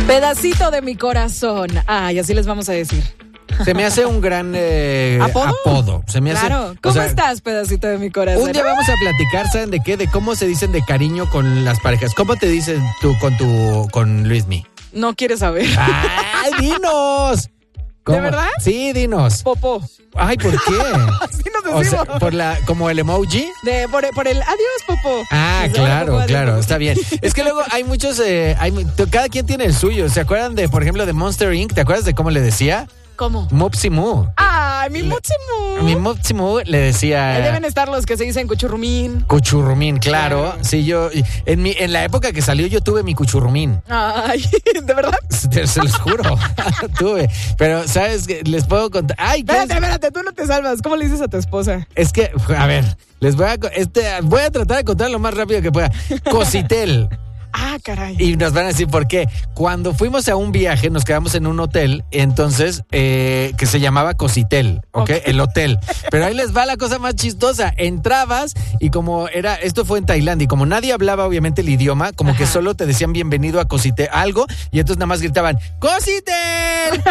Pedacito de mi corazón. Ay, así les vamos a decir. Se me hace un gran apodo. Se me claro. hace, ¿Cómo estás, pedacito de mi corazón? Un día vamos a platicar, ¿saben de qué? De cómo se dicen de cariño con las parejas. ¿Cómo te dicen tú con Luismi? No quieres saber. ¡Ay, dinos! ¿Cómo? ¿De verdad? Sí, dinos. Popó. Ay, ¿por qué? Así nos decimos. O sea, como el emoji. Por el adiós, Popó. Ah, claro, está bien. Es que luego hay muchos, cada quien tiene el suyo. ¿Se acuerdan de, por ejemplo, de Monster Inc? ¿Te acuerdas de cómo le decía? ¿Cómo? Mopsy Moo. ¡Ay, mi Mopsy Moo! Mi Mopsy Moo le decía... Ahí deben estar los que se dicen cuchurrumín. Cuchurrumín, claro. Sí, yo... En la época que salió yo tuve mi cuchurrumín. Ay, ¿de verdad? Se los juro. Tuve. Pero, ¿sabes qué? Les puedo contar... Ay, espérate, tú no te salvas. ¿Cómo le dices a tu esposa? Es que, a ver, voy a tratar de contar lo más rápido que pueda. Cositel. Ah, caray. Y nos van a decir por qué. Cuando fuimos a un viaje, nos quedamos en un hotel, entonces, que se llamaba Cositel, ¿ok? El hotel. Pero ahí les va la cosa más chistosa. Entrabas y esto fue en Tailandia, y como nadie hablaba obviamente el idioma, como que solo te decían bienvenido a Cositel, algo, y entonces nada más gritaban, ¡Cositel!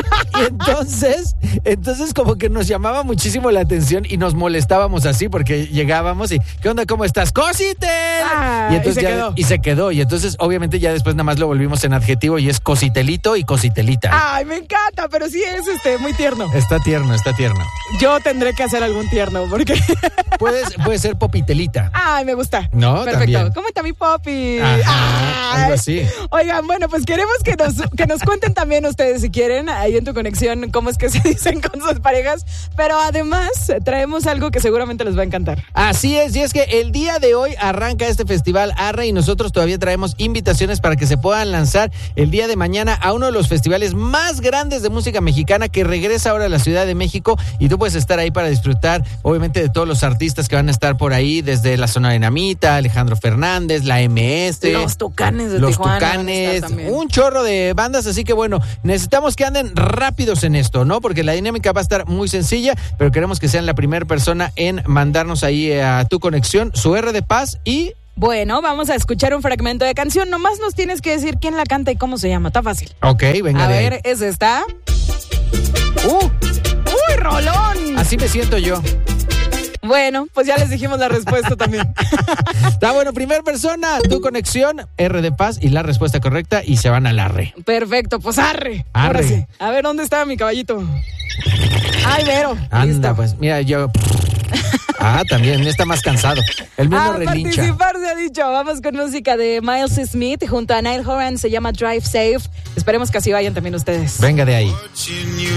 Y entonces como que nos llamaba muchísimo la atención y nos molestábamos así, porque llegábamos y, ¿qué onda? ¿Cómo estás? ¡Cositel! Ah, y entonces se quedó. Y entonces obviamente ya después nada más lo volvimos en adjetivo y es cositelito y cositelita. Ay, me encanta, pero sí es muy tierno. Está tierno. Yo tendré que hacer algún tierno, porque... Puede ser popitelita. Ay, me gusta. No, perfecto. También. ¿Cómo está mi popi? Algo así. Oigan, bueno, pues queremos que nos cuenten también ustedes, si quieren, ahí en Tu Conexión, cómo es que se dicen con sus parejas, pero además traemos algo que seguramente les va a encantar. Así es, y es que el día de hoy arranca este festival Arre y nosotros todavía traemos invitaciones para que se puedan lanzar el día de mañana a uno de los festivales más grandes de música mexicana que regresa ahora a la Ciudad de México, y tú puedes estar ahí para disfrutar obviamente de todos los artistas que van a estar por ahí, desde la Sonora Dinamita, Alejandro Fernández, la MS, los Tucanes de los Tijuana, Tucanes, un chorro de bandas, así que bueno, necesitamos que anden rápidos en esto, ¿no? Porque la dinámica va a estar muy sencilla, pero queremos que sean la primera persona en mandarnos ahí a Tu Conexión su R de paz. Y bueno, vamos a escuchar un fragmento de canción. Nomás nos tienes que decir quién la canta y cómo se llama. Está fácil. Ok, venga. A ver, ¿es esta? ¡Uy, rolón! Así me siento yo. Bueno, pues ya les dijimos la respuesta también. Está bueno, primera persona, Tu Conexión, R de paz y la respuesta correcta, y se van al arre. Perfecto, pues arre. Arre. Ahora sí. A ver, ¿dónde está mi caballito? Ay, Vero. Anda, listo. pues, mira, yo... también está más cansado. El mismo relincha. Participar se ha dicho. Vamos con música de Miles Smith junto a Niall Horan. Se llama Drive Safe. Esperemos que así vayan también ustedes. Venga de ahí.